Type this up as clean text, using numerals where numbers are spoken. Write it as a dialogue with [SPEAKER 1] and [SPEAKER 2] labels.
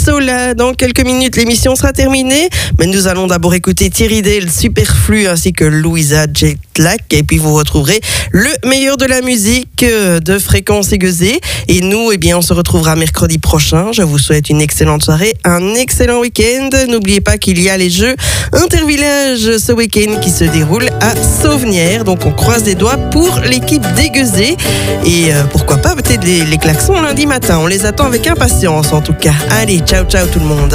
[SPEAKER 1] Sola. Dans quelques minutes, l'émission sera terminée. Mais nous allons d'abord écouter Thierry Dale, Superflu, ainsi que Louisa Jetlag. Et puis vous retrouverez le meilleur de la musique de Fréquence Aiguisée. Et nous, on se retrouvera mercredi prochain. Je vous souhaite une excellente soirée, un excellent week-end. N'oubliez pas qu'il y a les Jeux Intervillage ce week-end qui se déroulent à Sauvenières. Donc on croise les doigts pour l'équipe d'Aiguisée. Et pourquoi pas peut-être les klaxons lundi matin. On les attend avec impatience en tout cas. Allez, ciao ciao tout le monde.